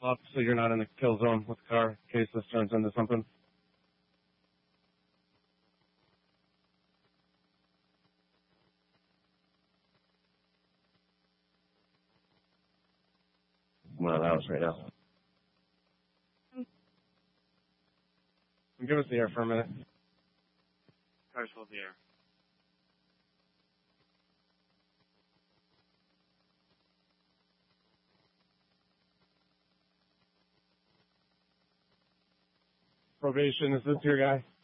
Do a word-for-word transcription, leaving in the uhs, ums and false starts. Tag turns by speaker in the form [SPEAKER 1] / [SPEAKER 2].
[SPEAKER 1] Up so you're not in the kill zone with the car in case this turns into something. One of the house right now. Give us the air for a minute.
[SPEAKER 2] Cars hold the air.
[SPEAKER 1] Probation, is this your guy?